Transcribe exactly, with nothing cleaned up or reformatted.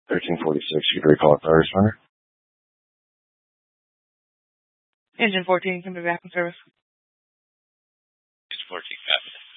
thirteen forty-six, you can recall a fire responder. Engine fourteen, can be back in service. Engine fourteen, copy.